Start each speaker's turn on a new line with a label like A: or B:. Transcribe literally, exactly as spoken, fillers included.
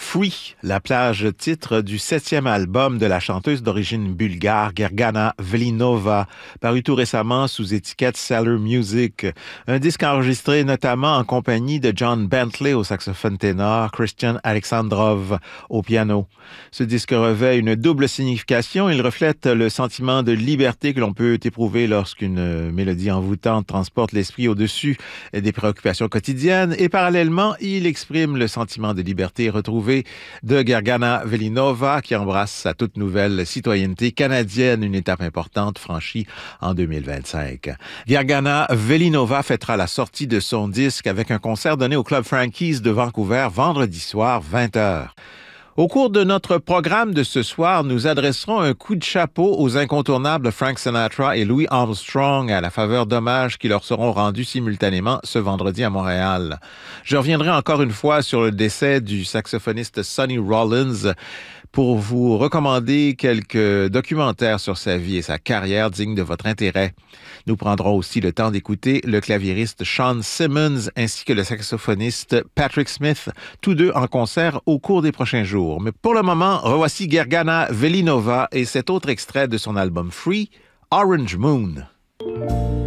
A: Free, la plage titre du septième album de la chanteuse d'origine bulgare Gergana Velinova, paru tout récemment sous étiquette Cellar Music. Un disque enregistré notamment en compagnie de John Bentley au saxophone ténor, Christian Alexandrov au piano. Ce disque revêt une double signification. Il reflète le sentiment de liberté que l'on peut éprouver lorsqu'une mélodie envoûtante transporte l'esprit au-dessus des préoccupations quotidiennes et parallèlement, il exprime le sentiment de liberté retrouvé de Gergana Velinova qui embrasse sa toute nouvelle citoyenneté canadienne, une étape importante franchie en deux mille vingt-cinq. Gergana Velinova fêtera la sortie de son disque avec un concert donné au Club Frankies de Vancouver vendredi soir, vingt heures. Au cours de notre programme de ce soir, nous adresserons un coup de chapeau aux incontournables Frank Sinatra et Louis Armstrong à la faveur d'hommages qui leur seront rendus simultanément ce vendredi à Montréal. Je reviendrai encore une fois sur le décès du saxophoniste Sonny Rollins pour vous recommander quelques documentaires sur sa vie et sa carrière dignes de votre intérêt. Nous prendrons aussi le temps d'écouter le claviériste Sean Simmons ainsi que le saxophoniste Patrick Smith, tous deux en concert au cours des prochains jours. Mais pour le moment, revoici Gergana Velinova et cet autre extrait de son album Free, Orange Moon.